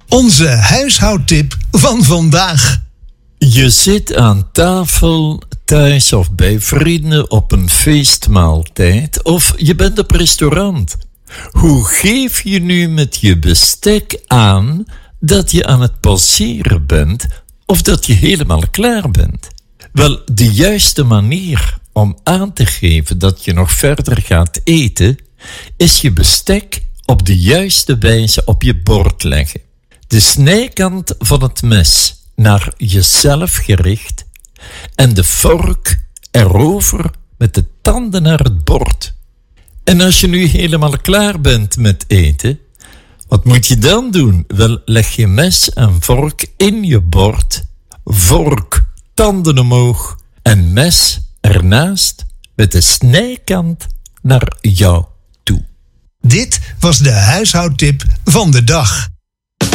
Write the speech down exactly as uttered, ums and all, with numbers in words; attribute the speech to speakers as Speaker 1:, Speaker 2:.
Speaker 1: Onze huishoudtip van vandaag.
Speaker 2: Je zit aan tafel, thuis of bij vrienden op een feestmaaltijd of je bent op restaurant. Hoe geef je nu met je bestek aan dat je aan het passeren bent of dat je helemaal klaar bent? Wel, de juiste manier om aan te geven dat je nog verder gaat eten, is je bestek op de juiste wijze op je bord leggen. De snijkant van het mes naar jezelf gericht en de vork erover met de tanden naar het bord. En als je nu helemaal klaar bent met eten, wat moet je dan doen? Wel, leg je mes en vork in je bord, vork, tanden omhoog en mes ernaast met de snijkant naar jou toe.
Speaker 1: Dit was de huishoudtip van de dag.